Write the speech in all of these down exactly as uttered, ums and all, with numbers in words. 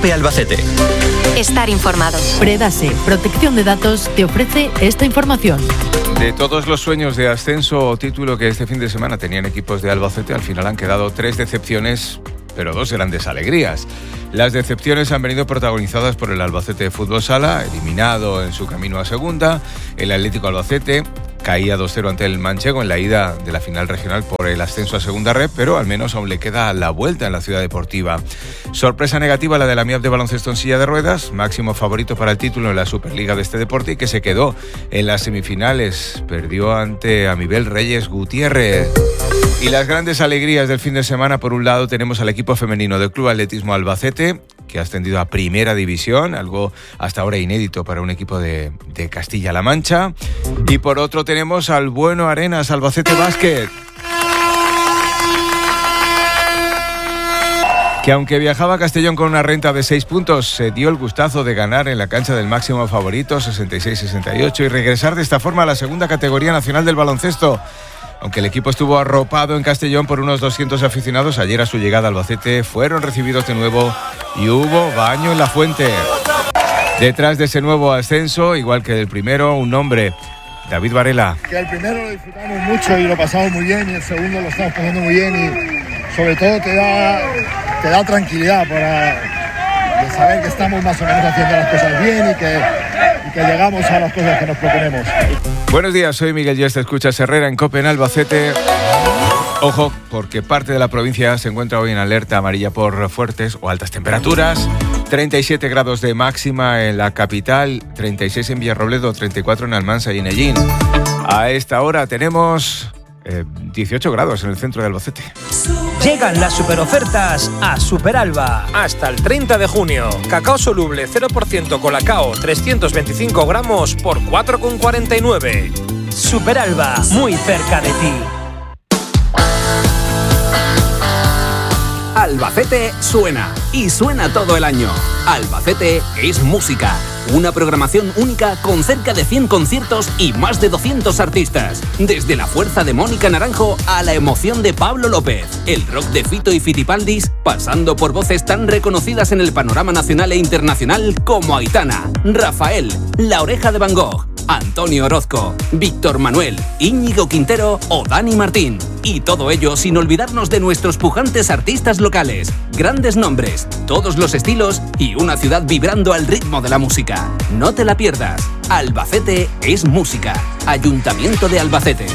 COPE Albacete. Estar informado. Predase, protección de datos, te ofrece esta información. De todos los sueños de ascenso o título que este fin de semana tenían equipos de Albacete, al final han quedado tres decepciones, pero dos grandes alegrías. Las decepciones han venido protagonizadas por el Albacete Fútbol Sala, eliminado en su camino a segunda. El Atlético Albacete caía dos cero ante el Manchego en la ida de la final regional por el ascenso a segunda red, pero al menos aún le queda la vuelta en la ciudad deportiva. Sorpresa negativa la de la M I A P de baloncesto en silla de ruedas, máximo favorito para el título en la Superliga de este deporte y que se quedó en las semifinales. Perdió ante Amibel Reyes Gutiérrez. Y las grandes alegrías del fin de semana, por un lado tenemos al equipo femenino del Club Atletismo Albacete, que ha ascendido a Primera División, algo hasta ahora inédito para un equipo de, de Castilla-La Mancha. Y por otro tenemos al Bueno Arenas Albacete Básquet, que aunque viajaba a Castellón con una renta de seis puntos, se dio el gustazo de ganar en la cancha del máximo favorito, sesenta y seis sesenta y ocho, y regresar de esta forma a la segunda categoría nacional del baloncesto. Aunque el equipo estuvo arropado en Castellón por unos doscientos aficionados, ayer a su llegada a Albacete fueron recibidos de nuevo y hubo baño en la fuente. Detrás de ese nuevo ascenso, igual que del primero, un nombre, David Varela. Que el primero lo disfrutamos mucho y lo pasamos muy bien, y el segundo lo estamos pasando muy bien, y sobre todo te da, te da tranquilidad para de saber que estamos más o menos haciendo las cosas bien y que, y que llegamos a las cosas que nos proponemos. Buenos días, soy Miguel Yesta, escuchas Herrera en COPE en Albacete. Ojo, porque parte de la provincia se encuentra hoy en alerta amarilla por fuertes o altas temperaturas. treinta y siete grados de máxima en la capital, treinta y seis en Villarrobledo, treinta y cuatro en Almansa y en Ellín. A esta hora tenemos eh, dieciocho grados en el centro de Albacete. Llegan las superofertas a Superalba. Hasta el treinta de junio. Cacao soluble cero por ciento Colacao trescientos veinticinco gramos por cuatro con cuarenta y nueve. Superalba, muy cerca de ti. Albacete suena, y suena todo el año. Albacete es música. Una programación única con cerca de cien conciertos y más de doscientos artistas. Desde la fuerza de Mónica Naranjo a la emoción de Pablo López, el rock de Fito y Fitipaldis, pasando por voces tan reconocidas en el panorama nacional e internacional como Aitana, Rafael, La Oreja de Van Gogh, Antonio Orozco, Víctor Manuel, Íñigo Quintero o Dani Martín. Y todo ello sin olvidarnos de nuestros pujantes artistas locales. Grandes nombres, todos los estilos y una ciudad vibrando al ritmo de la música. No te la pierdas. Albacete es música. Ayuntamiento de Albacete.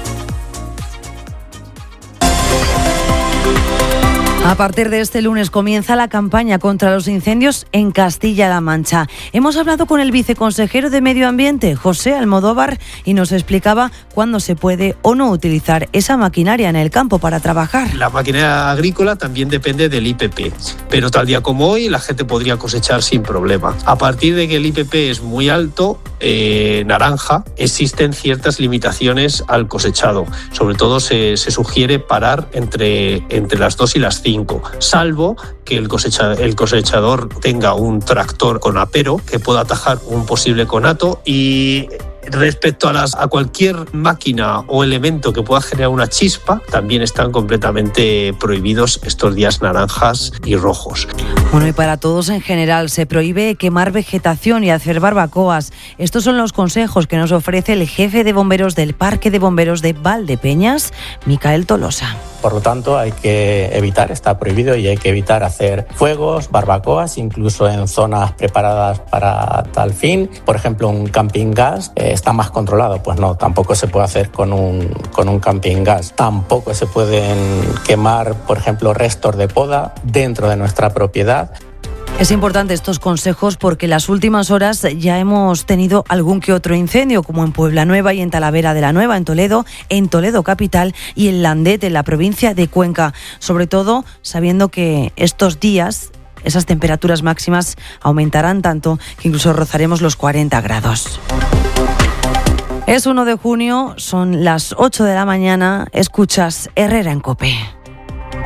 A partir de este lunes comienza la campaña contra los incendios en Castilla-La Mancha. Hemos hablado con el viceconsejero de Medio Ambiente, José Almodóvar, y nos explicaba cuándo se puede o no utilizar esa maquinaria en el campo para trabajar. La maquinaria agrícola también depende del I P P, pero tal día como hoy la gente podría cosechar sin problema. A partir de que el I P P es muy alto, eh, naranja, existen ciertas limitaciones al cosechado. Sobre todo se, se sugiere parar entre, entre las dos y las cinco. Salvo que el, cosecha, el cosechador tenga un tractor con apero que pueda atajar un posible conato. Y respecto a, las, a cualquier máquina o elemento que pueda generar una chispa, también están completamente prohibidos estos días naranjas y rojos. Bueno, y para todos en general, se prohíbe quemar vegetación y hacer barbacoas. Estos son los consejos que nos ofrece el jefe de bomberos del Parque de Bomberos de Valdepeñas, Micael Tolosa. Por lo tanto, hay que evitar, está prohibido, y hay que evitar hacer fuegos, barbacoas, incluso en zonas preparadas para tal fin. Por ejemplo, un camping gas eh, está más controlado. Pues no, tampoco se puede hacer con un, con un camping gas. Tampoco se pueden quemar, por ejemplo, restos de poda dentro de nuestra propiedad. Es importante estos consejos porque en las últimas horas ya hemos tenido algún que otro incendio, como en Puebla Nueva y en Talavera de la Nueva, en Toledo, en Toledo capital y en Landet, en la provincia de Cuenca. Sobre todo sabiendo que estos días esas temperaturas máximas aumentarán tanto que incluso rozaremos los cuarenta grados. Es uno de junio, son las ocho de la mañana, escuchas Herrera en COPE.